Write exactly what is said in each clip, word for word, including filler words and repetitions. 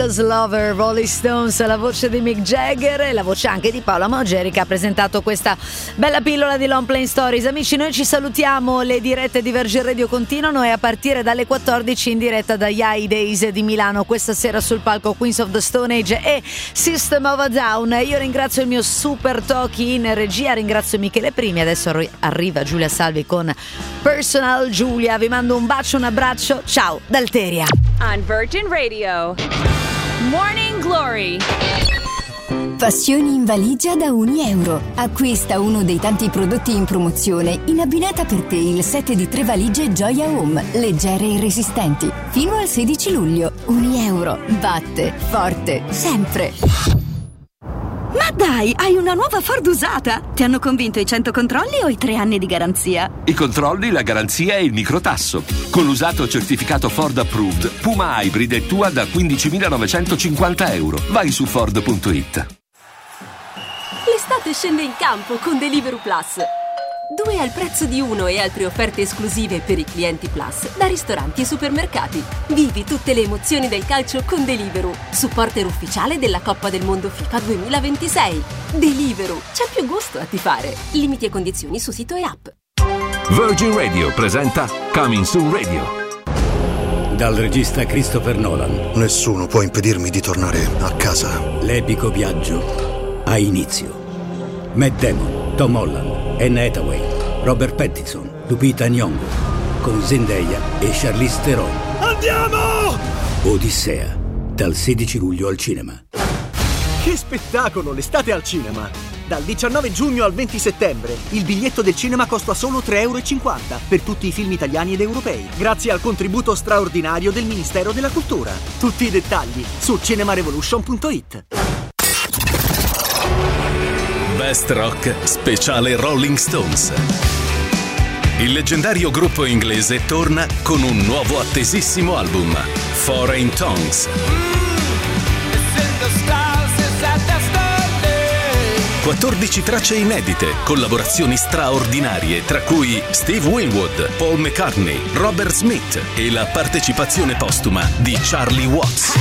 Lover, Rolling Stones, la voce di Mick Jagger e la voce anche di Paola Maugeri, che ha presentato questa bella pillola di Long Playing Stories. Amici, noi ci salutiamo, le dirette di Virgin Radio continuano e a partire dalle quattordici in diretta dagli High Days di Milano, questa sera sul palco Queens of the Stone Age e System of a Down. Io ringrazio il mio super Toki in regia, ringrazio Michele Primi, adesso arriva Giulia Salvi con Personal Giulia. Vi mando un bacio, un abbraccio, ciao da Alteria. On Virgin Radio, Morning Glory. Passioni in valigia da un euro. Acquista uno dei tanti prodotti in promozione in abbinata per te il set di tre valigie Gioia Home, leggere e resistenti. Fino al sedici luglio. Un euro. Batte forte sempre. Ma dai, hai una nuova Ford usata? Ti hanno convinto i cento controlli o i tre anni di garanzia? I controlli, la garanzia e il microtasso. Con l'usato certificato Ford Approved, Puma Hybrid è tua da quindicimilanovecentocinquanta euro. Vai su Ford punto it. L'estate scende in campo con Deliveroo Plus. Due al prezzo di uno e altre offerte esclusive per i clienti Plus da ristoranti e supermercati. Vivi tutte le emozioni del calcio con Deliveroo, supporter ufficiale della Coppa del Mondo FIFA duemilaventisei. Deliveroo, c'è più gusto a tifare. Limiti e condizioni su sito e app. Virgin Radio presenta Coming Soon Radio. Dal regista Christopher Nolan. Nessuno può impedirmi di tornare a casa. L'epico viaggio ha inizio. Matt Damon, Tom Holland, Anne Hathaway, Robert Pattinson, Lupita Nyong'o, con Zendaya e Charlize Theron. Andiamo! Odissea, dal sedici luglio al cinema. Che spettacolo, l'estate al cinema! Dal diciannove giugno al venti settembre il biglietto del cinema costa solo tre e cinquanta euro per tutti i film italiani ed europei, grazie al contributo straordinario del Ministero della Cultura. Tutti i dettagli su cinemarevolution punto it. Best Rock speciale Rolling Stones. Il leggendario gruppo inglese torna con un nuovo attesissimo album, Foreign Tongues. quattordici tracce inedite, collaborazioni straordinarie, tra cui Steve Winwood, Paul McCartney, Robert Smith e la partecipazione postuma di Charlie Watts.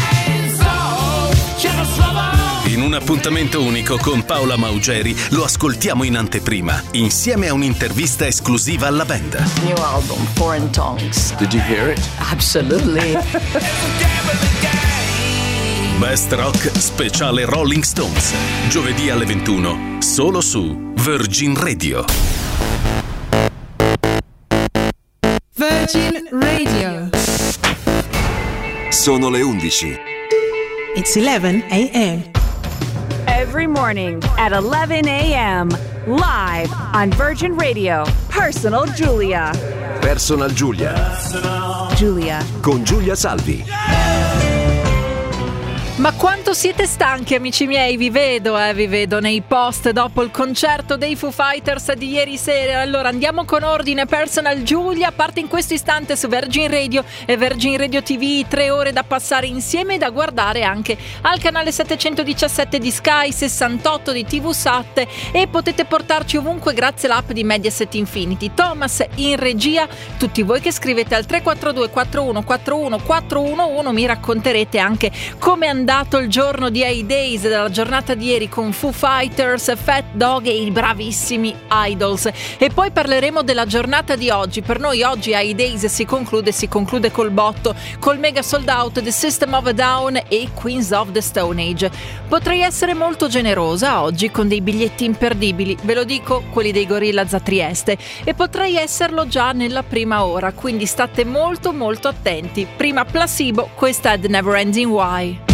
In un appuntamento unico con Paola Maugeri lo ascoltiamo in anteprima, insieme a un'intervista esclusiva alla band. New album, Foreign Tongues. Did you hear it? Absolutely. Best Rock speciale Rolling Stones. Giovedì alle ventuno, solo su Virgin Radio. Virgin Radio. Sono le undici. It's eleven a.m. Every morning at eleven a.m. live on Virgin Radio. Personal Giulia. Personal Giulia. Giulia. Con Giulia Salvi. Ma quanto siete stanchi, amici miei, vi vedo, eh, vi vedo nei post dopo il concerto dei Foo Fighters di ieri sera. Allora andiamo con ordine. Personal Giulia parte in questo istante su Virgin Radio e Virgin Radio ti vu, tre ore da passare insieme e da guardare anche al canale settecentodiciassette di Sky, sessantotto di ti vu Sat, e potete portarci ovunque grazie all'app di Mediaset Infinity. Thomas in regia, tutti voi che scrivete al tre quattro due quattro uno quattro uno quattro uno uno mi racconterete anche come è andato il giorno di High Days, della giornata di ieri con Foo Fighters, Fat Dog e i bravissimi Idols. E poi parleremo della giornata di oggi. Per noi oggi High Days si conclude, si conclude col botto, col mega sold out The System of a Down e Queens of the Stone Age. Potrei essere molto generosa oggi con dei biglietti imperdibili, ve lo dico, quelli dei Gorillaz a Trieste, e potrei esserlo già nella prima ora, quindi state molto molto attenti. Prima Placebo, questa è The Never Ending Why.